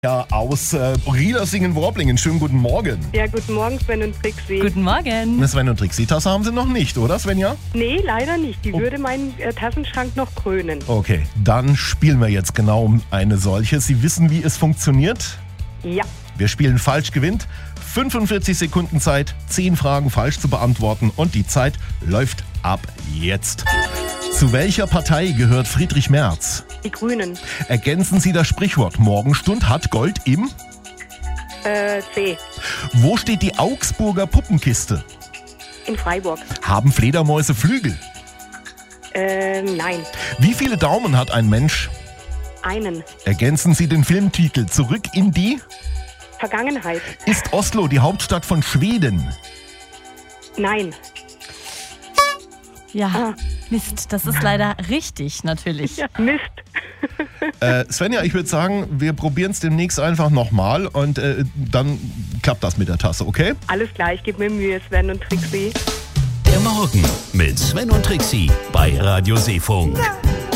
Ja, aus Riedersingen-Worblingen. Schönen guten Morgen. Ja, guten Morgen, Sven und Trixi. Guten Morgen. Sven und Trixi, Tasse haben Sie noch nicht, oder Svenja? Nee, leider nicht. Die würde meinen Tassenschrank noch krönen. Okay, dann spielen wir jetzt genau um eine solche. Sie wissen, wie es funktioniert? Ja. Wir spielen falsch gewinnt. 45 Sekunden Zeit, 10 Fragen falsch zu beantworten und die Zeit läuft ab jetzt. Zu welcher Partei gehört Friedrich Merz? Die Grünen. Ergänzen Sie das Sprichwort Morgenstund hat Gold im? C. Wo steht die Augsburger Puppenkiste? In Freiburg. Haben Fledermäuse Flügel? Nein. Wie viele Daumen hat ein Mensch? Einen. Ergänzen Sie den Filmtitel Zurück in die? Vergangenheit. Ist Oslo die Hauptstadt von Schweden? Nein. Ja, Mist, das ist leider richtig, natürlich. Ja, Mist. Svenja, ich würde sagen, wir probieren es demnächst einfach nochmal und dann klappt das mit der Tasse, okay? Alles klar, ich gebe mir Mühe, Sven und Trixi. Der Morgen mit Sven und Trixi bei Radio Seefunk.